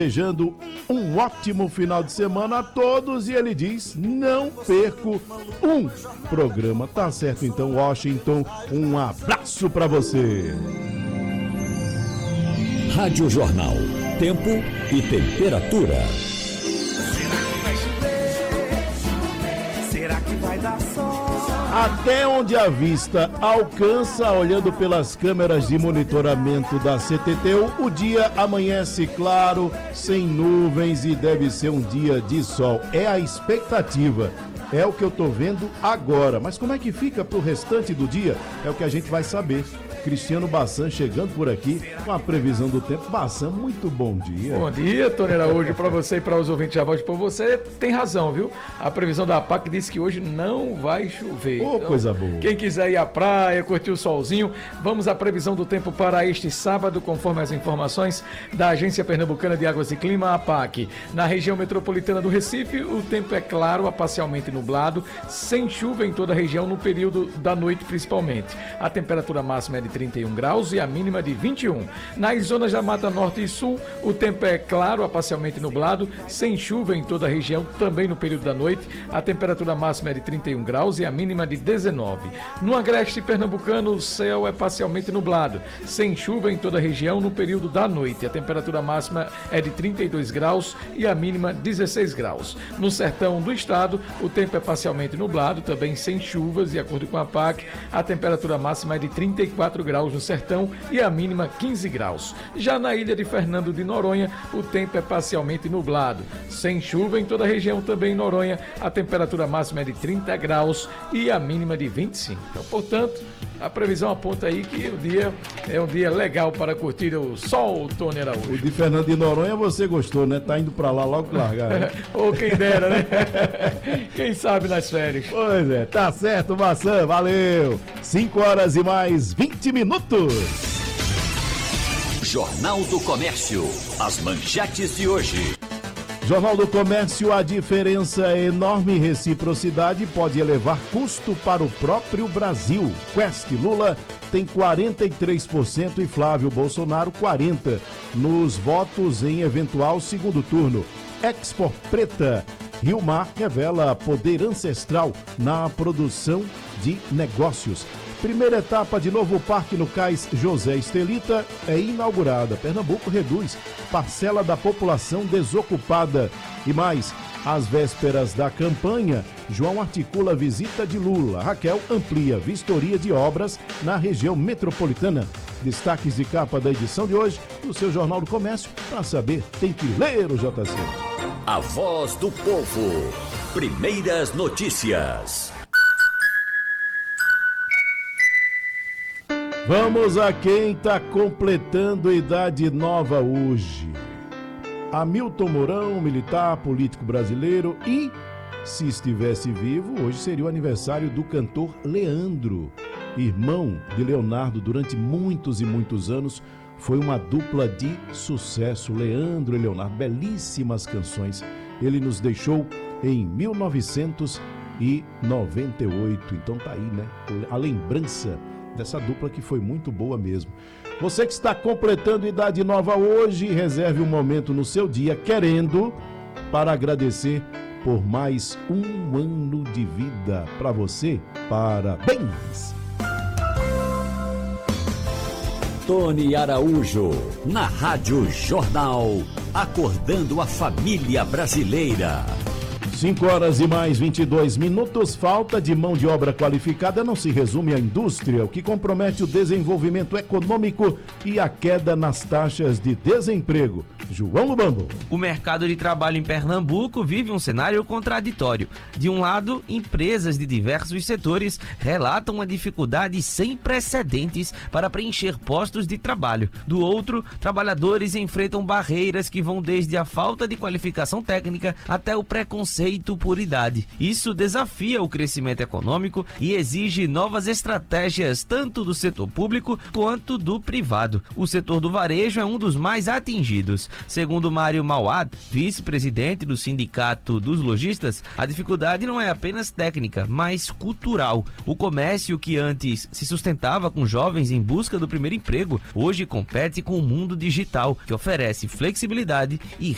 Desejando um ótimo final de semana a todos e ele diz, não perco um programa. Tá certo então, Washington, um abraço pra você. Rádio Jornal, tempo e temperatura. Será que vai dar sol? Até onde a vista alcança, olhando pelas câmeras de monitoramento da CTTU, o dia amanhece claro, sem nuvens e deve ser um dia de sol. É a expectativa, é o que eu tô vendo agora. Mas como é que fica pro restante do dia? É o que a gente vai saber. Cristiano Bassan chegando por aqui com a previsão do tempo. Bassan, muito bom dia. Bom dia, Tony Araújo, para você e para os ouvintes da Voz. Por você tem razão, viu? A previsão da APAC disse que hoje não vai chover. Então, coisa boa. Quem quiser ir à praia, curtir o solzinho, vamos à previsão do tempo para este sábado, conforme as informações da Agência Pernambucana de Águas e Clima, APAC. Na região metropolitana do Recife, o tempo é claro a parcialmente nublado, sem chuva em toda a região no período da noite principalmente. A temperatura máxima é de 31 graus e a mínima de 21. Nas zonas da Mata Norte e Sul, o tempo é claro a parcialmente nublado, sem chuva em toda a região, também no período da noite. A temperatura máxima é de 31 graus e a mínima de 19. No agreste pernambucano, o céu é parcialmente nublado, sem chuva em toda a região no período da noite. A temperatura máxima é de 32 graus e a mínima 16 graus. No sertão do estado, o tempo é parcialmente nublado, também sem chuvas, de acordo com a APAC. A temperatura máxima é de 34 graus no sertão e a mínima 15 graus. Já na ilha de Fernando de Noronha, o tempo é parcialmente nublado, sem chuva em toda a região, também em Noronha. A temperatura máxima é de 30 graus e a mínima de 25. Então, portanto, a previsão aponta aí que o dia é um dia legal para curtir o sol, Tony Araújo. O de Fernando de Noronha você gostou, né? Tá indo pra lá logo largar. Né? Ou quem dera, né? Quem sabe nas férias. Pois é, tá certo, Bassan, valeu. 5 horas e mais 20 minutos. Jornal do Comércio, as manchetes de hoje. Jornal do Comércio, a diferença é enorme. Reciprocidade pode elevar custo para o próprio Brasil. Quest Lula tem 43% e Flávio Bolsonaro 40% nos votos em eventual segundo turno. Expo Preta, Rio Mar revela poder ancestral na produção de negócios. Primeira etapa de novo parque no Cais José Estelita é inaugurada. Pernambuco reduz parcela da população desocupada. E mais, às vésperas da campanha, João articula visita de Lula. Raquel amplia vistoria de obras na região metropolitana. Destaques de capa da edição de hoje do seu Jornal do Comércio. Para saber, tem que ler o JC. A voz do povo. Primeiras notícias. Vamos a quem está completando idade nova hoje. Hamilton Mourão, militar, político brasileiro e, se estivesse vivo, hoje seria o aniversário do cantor Leandro. Irmão de Leonardo durante muitos e muitos anos, foi uma dupla de sucesso. Leandro e Leonardo, belíssimas canções. Ele nos deixou em 1998, então tá aí, né? A lembrança dessa dupla que foi muito boa mesmo. Você que está completando idade nova hoje, reserve um momento no seu dia, querendo, para agradecer por mais um ano de vida para você. Parabéns! Tony Araújo, na Rádio Jornal, acordando a família brasileira. 5 horas e mais 22 minutos. Falta de mão de obra qualificada não se resume à indústria, o que compromete o desenvolvimento econômico e a queda nas taxas de desemprego. João Lubambo. O mercado de trabalho em Pernambuco vive um cenário contraditório. De um lado, empresas de diversos setores relatam uma dificuldade sem precedentes para preencher postos de trabalho. Do outro, trabalhadores enfrentam barreiras que vão desde a falta de qualificação técnica até o preconceito por idade. Isso desafia o crescimento econômico e exige novas estratégias tanto do setor público quanto do privado. O setor do varejo é um dos mais atingidos. Segundo Mário Mauad, vice-presidente do Sindicato dos Lojistas, a dificuldade não é apenas técnica, mas cultural. O comércio, que antes se sustentava com jovens em busca do primeiro emprego, hoje compete com o mundo digital, que oferece flexibilidade e